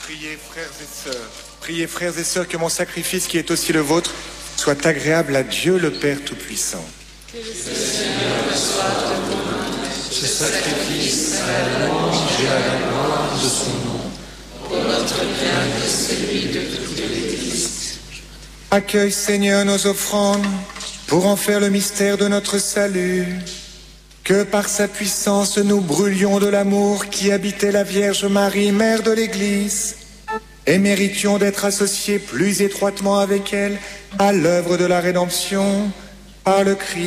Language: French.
Priez, frères et sœurs, que mon sacrifice, qui est aussi le vôtre, soit agréable à Dieu le Père Tout-Puissant. Que le Seigneur reçoive de vos mains ce sacrifice à la louange et à la gloire de son nom, pour notre bien et celui de toute l'Église. Accueille, Seigneur, nos offrandes, pour en faire le mystère de notre salut. Que par sa puissance nous brûlions de l'amour qui habitait la Vierge Marie, Mère de l'Église, et méritions d'être associés plus étroitement avec elle à l'œuvre de la rédemption par le Christ.